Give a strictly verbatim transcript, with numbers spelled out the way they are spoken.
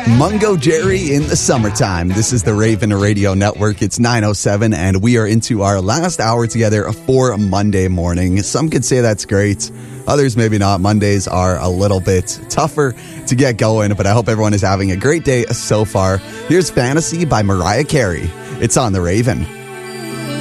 Mungo Jerry in the summertime. This is the Raven Radio Network. It's nine oh seven, and we are into our last hour together for Monday morning. Some could say that's great. Others maybe not. Mondays are a little bit tougher to get going, but I hope everyone is having a great day so far. Here's Fantasy by Mariah Carey. It's on the Raven.